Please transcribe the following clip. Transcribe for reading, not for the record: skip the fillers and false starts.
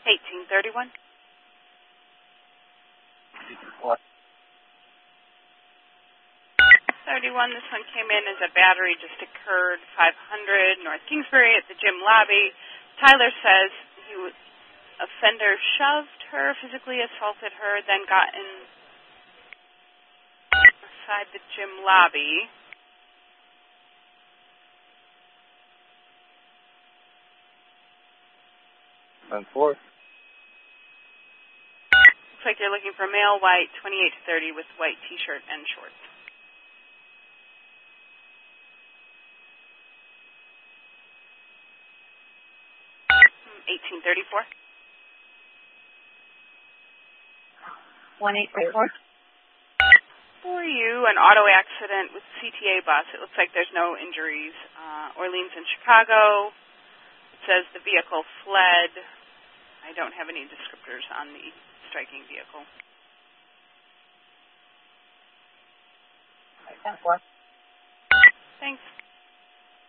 1831. What? 31, this one came in as a battery just occurred 500 North Kingsbury at the gym lobby. Tyler says offender shoved her, physically assaulted her, then got inside the gym lobby. And 4. Looks like you're looking for male, white, 28 to 30 with white t-shirt and shorts. 1834. 1834. For you, an auto accident with CTA bus. It looks like there's no injuries. Orleans and Chicago. It says the vehicle fled. I don't have any descriptors on the striking vehicle. 10-4. Thanks.